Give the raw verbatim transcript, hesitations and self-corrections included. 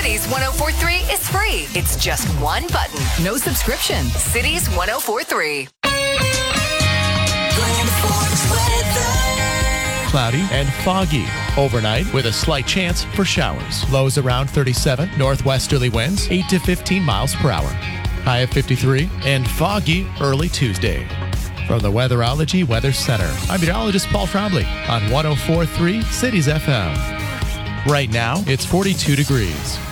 Cities one oh four point three is free. It's just one button. No subscription. Cities one oh four point three. Cloudy and foggy overnight with a slight chance for showers. Lows around thirty-seven. Northwesterly winds eight to fifteen miles per hour. High of fifty-three and foggy early Tuesday. From the Weatherology Weather Center, I'm meteorologist Paul Trombley on one oh four point three Cities F M. Right now, it's forty-two degrees.